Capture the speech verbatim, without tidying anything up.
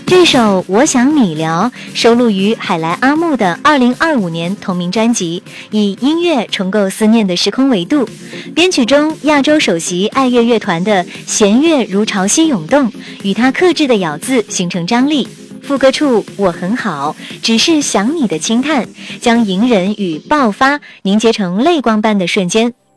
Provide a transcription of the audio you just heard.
这首《我想你聊》收录于海莱阿木的二零二五年同名专辑，以音乐重构思念的时空维度。编曲中亚洲首席爱乐乐团的弦乐如潮汐涌动，与他克制的咬字形成张力。副歌处我很好，只是想你的轻叹，将隐忍与爆发凝结成泪光般的瞬间。